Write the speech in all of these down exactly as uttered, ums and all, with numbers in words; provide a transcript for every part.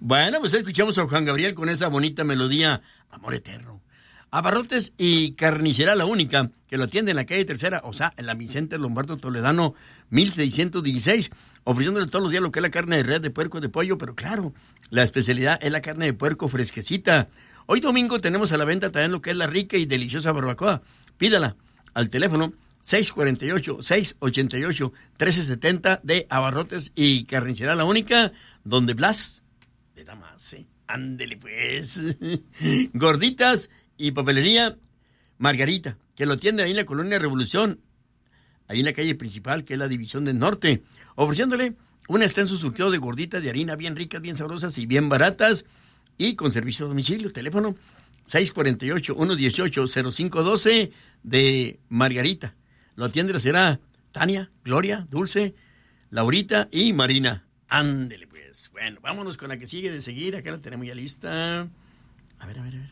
Bueno, pues escuchamos a Juan Gabriel con esa bonita melodía, Amor Eterno. Abarrotes y Carnicería La Única, que lo atiende en la calle Tercera, o sea, en la Vicente Lombardo Toledano, mil seiscientos dieciséis, ofreciéndole todos los días lo que es la carne de res, de puerco, de pollo, pero claro, la especialidad es la carne de puerco fresquecita. Hoy domingo tenemos a la venta también lo que es la rica y deliciosa barbacoa. Pídala al teléfono seis cuatro ocho, seis ocho ocho, uno tres siete cero de Abarrotes y Carnicería La Única, donde Blas le da más, ¿eh? Ándele pues. Gorditas y papelería Margarita, que lo tiene ahí en la Colonia Revolución, ahí en la calle principal, que es la División del Norte, ofreciéndole un extenso surtido de gorditas de harina bien ricas, bien sabrosas y bien baratas, y con servicio a domicilio. Teléfono seis cuatro ocho, uno uno ocho, cero cinco uno dos de Margarita. Lo atiende la señora Tania, Gloria, Dulce, Laurita y Marina. Ándele pues. Bueno, vámonos con la que sigue de seguir. Acá la tenemos ya lista. A ver, a ver, a ver.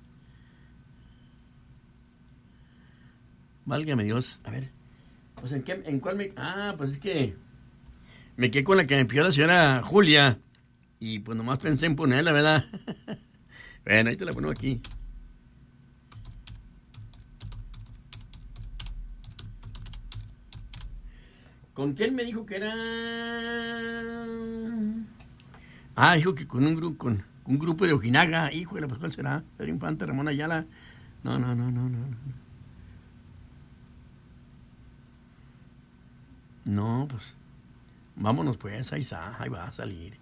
Válgame Dios. A ver. Pues en qué, en cuál me... Ah, pues es que me quedé con la que me pidió la señora Julia. Y pues nomás pensé en ponerla, ¿verdad? Bueno, ahí te la pongo aquí. ¿Con quién me dijo que era? Ah, dijo que con un grupo, con un grupo de Ojinaga. Híjole, pues ¿cuál será? Pedro Infante, Ramón Ayala. No, no, no, no, no. No, pues vámonos pues, ahí está, ahí va a salir.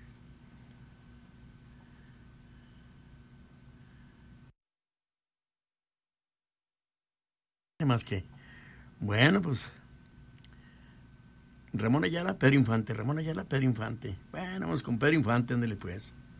¿Qué más que? Bueno, pues Ramón Ayala, Pedro Infante, Ramón Ayala, Pedro Infante. Bueno, vamos con Pedro Infante, ándale pues.